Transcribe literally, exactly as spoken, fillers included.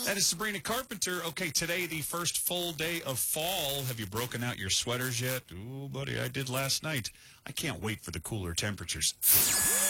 That is Sabrina Carpenter. Okay, today, the first full day of fall. Have you broken out your sweaters yet? Ooh, buddy, I did last night. I can't wait for the cooler temperatures.